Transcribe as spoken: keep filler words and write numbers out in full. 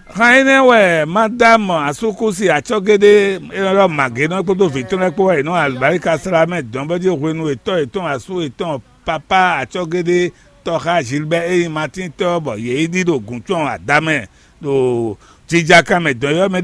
Haine we madame asukusi achogede ero mage no podo fitun po e no albarika salame don bodi ohunu eto eto asu eto papa achogede to ha Gilbert e Martin to bo ye dido gunchon adame do tijaka me don yo